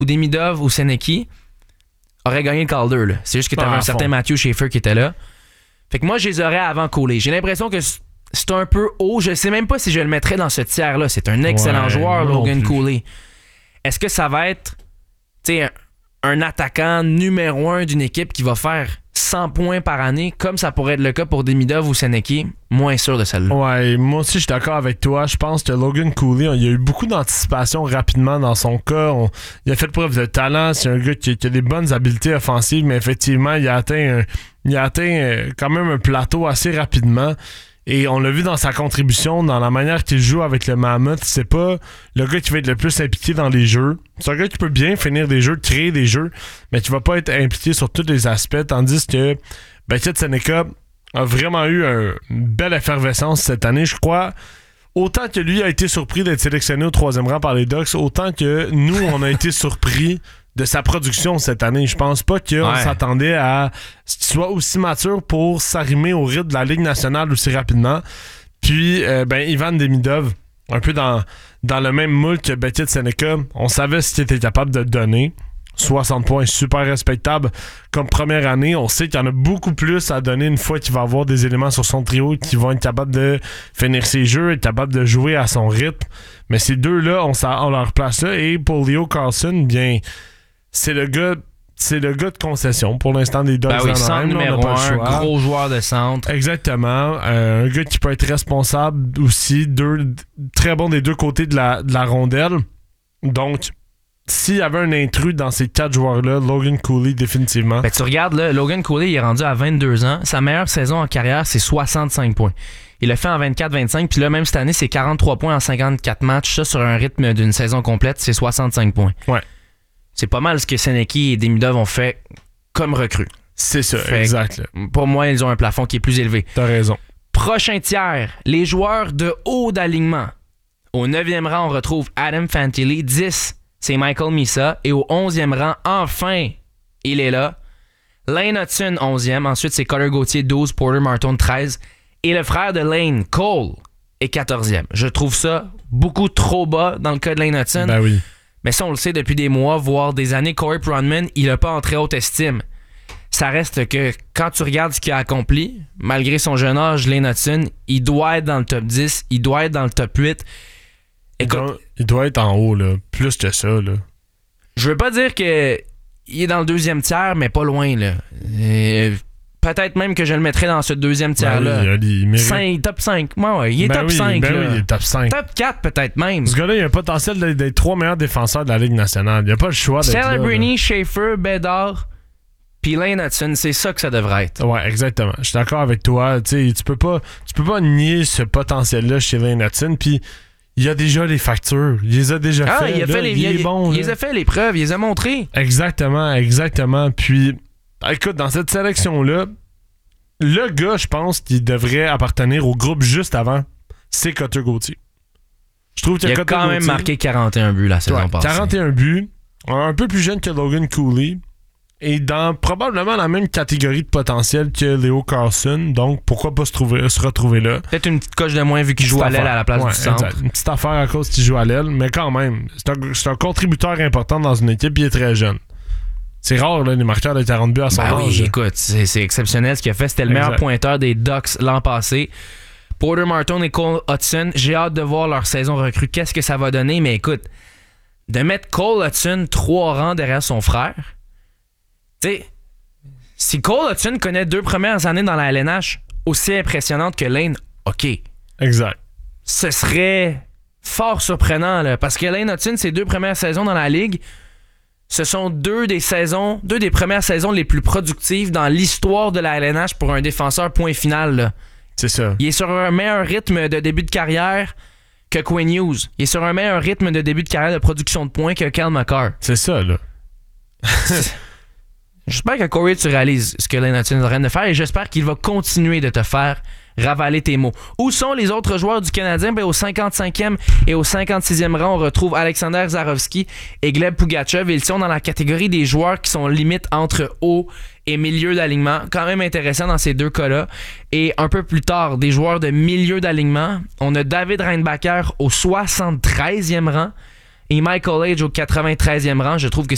ou Demidov ou Seneki auraient gagné le Calder. Là. C'est juste que tu avais un certain Matthew Schaefer qui était là. Fait que moi, je les aurais avant Cooley. J'ai l'impression que c'est un peu haut. Je sais même pas si je le mettrais dans ce tiers-là. C'est un excellent joueur, Logan Cooley. Est-ce que ça va être un attaquant numéro 1 d'une équipe qui va faire 100 points par année, comme ça pourrait être le cas pour Demidov ou Seneki? Moins sûr de celle-là. Ouais, moi aussi, je suis d'accord avec toi. Je pense que Logan Cooley, il y a eu beaucoup d'anticipation rapidement dans son cas. Il a fait preuve de talent. C'est un gars qui a des bonnes habiletés offensives, mais effectivement, il a atteint quand même un plateau assez rapidement. Et on l'a vu dans sa contribution, dans la manière qu'il joue avec le Mammoth. C'est pas le gars qui va être le plus impliqué dans les jeux. C'est un gars qui peut bien finir des jeux, créer des jeux, mais qui va pas être impliqué sur tous les aspects. Tandis que Kit Seneca a vraiment eu une belle effervescence cette année, je crois. Autant que lui a été surpris d'être sélectionné au 3e rang par les Ducks, autant que nous, on a été surpris de sa production cette année. Je pense pas qu'on s'attendait à ce qu'il soit aussi mature pour s'arrimer au rythme de la Ligue nationale aussi rapidement. Puis, Ivan Demidov, un peu dans le même moule que Beckett Seneca, on savait ce qu'il était capable de donner. 60 points, super respectable comme première année. On sait qu'il y en a beaucoup plus à donner une fois qu'il va avoir des éléments sur son trio qui vont être capables de finir ses jeux, être capables de jouer à son rythme. Mais ces deux-là, on leur place là. Et pour Leo Carlson, bien, c'est le gars de concession pour l'instant des Ducks. Ben oui, centre numéro 1, gros joueur de centre. Exactement. Un gars qui peut être responsable aussi, très bon des deux côtés de la rondelle. Donc, s'il y avait un intrus dans ces 4 joueurs-là, Logan Cooley, définitivement. Ben, tu regardes, là, Logan Cooley, il est rendu à 22 ans. Sa meilleure saison en carrière, c'est 65 points. Il l'a fait en 24-25, puis là, même cette année, c'est 43 points en 54 matchs. Ça, sur un rythme d'une saison complète, c'est 65 points. Ouais. C'est pas mal ce que Seneki et Demidov ont fait comme recrues. C'est ça, exact. Là. Pour moi, ils ont un plafond qui est plus élevé. T'as raison. Prochain tiers, les joueurs de haut d'alignement. Au 9e rang, on retrouve Adam Fantilli. 10, c'est Michael Misa. Et au 11e rang, enfin, il est là. Lane Hudson, 11e. Ensuite, c'est Cutter Gauthier, 12. Porter Martin, 13. Et le frère de Lane, Cole, est 14e. Je trouve ça beaucoup trop bas dans le cas de Lane Hudson. Ben oui. Mais ça, on le sait depuis des mois, voire des années, Corey Pronman, il n'a pas en très haute estime. Ça reste que quand tu regardes ce qu'il a accompli, malgré son jeune âge, Lane Hudson, il doit être dans le top 10, il doit être dans le top 8. Écoute, il doit être en haut, là, plus que ça. Là. Je veux pas dire qu'il est dans le 2e tiers, mais pas loin. Là. Peut-être même que je le mettrais dans ce 2e tiers-là. Ben oui, il mérite... top 5. Ouais, il est top 5. Oui, il est top 5. Top 4 peut-être même. Ce gars-là, il a le potentiel d'être 3 meilleurs défenseurs de la Ligue nationale. Il n'y a pas le choix d'être là. Celebrini, Schaefer, Bedard, puis Lane Hudson, c'est ça que ça devrait être. Ouais, exactement. Je suis d'accord avec toi. Tu peux pas nier ce potentiel-là chez Lane Hudson. Puis il a déjà les factures. Il les a déjà fait. Il les a fait les preuves. Il les a montrées. Exactement. Puis... Écoute, dans cette sélection-là, le gars, je pense, qui devrait appartenir au groupe juste avant, c'est Cutter Gauthier. Je trouve qu'il a quand même marqué 41 buts la saison passée. 41 buts, un peu plus jeune que Logan Cooley, et dans probablement la même catégorie de potentiel que Leo Carlson, donc pourquoi pas se retrouver là. Peut-être une petite coche de moins vu qu'il joue à l'aile à la place du centre. Exact. Une petite affaire à cause qu'il joue à l'aile, mais quand même, c'est un contributeur important dans une équipe, il est très jeune. C'est rare, là, les marqueurs de 40 buts à son âge. Oui, écoute, c'est exceptionnel ce qu'il a fait. C'était le meilleur pointeur des Ducks l'an passé. Porter Martin et Cole Hudson, j'ai hâte de voir leur saison recrue. Qu'est-ce que ça va donner? Mais écoute, de mettre Cole Hudson 3 rangs derrière son frère, tu sais, si Cole Hudson connaît 2 premières années dans la LNH aussi impressionnantes que Lane, OK. Exact. Ce serait fort surprenant, là, parce que Lane Hudson, ses 2 premières saisons dans la Ligue, ce sont 2 des premières saisons les plus productives dans l'histoire de la LNH pour un défenseur point final. Là. C'est ça. Il est sur un meilleur rythme de début de carrière que Quinn Hughes. Il est sur un meilleur rythme de début de carrière de production de points que Cal McCarr. C'est ça, là. J'espère que Corey, tu réalises ce que Lane Hudson est en train de faire et j'espère qu'il va continuer de te faire ravaler tes mots. Où sont les autres joueurs du Canadien? Au 55e et au 56e rang, on retrouve Alexander Zarovski et Gleb Pugachev. Ils sont dans la catégorie des joueurs qui sont limite entre haut et milieu d'alignement. Quand même intéressant dans ces 2 cas-là. Et un peu plus tard, des joueurs de milieu d'alignement. On a David Reinbacher au 73e rang et Michael Age au 93e rang. Je trouve que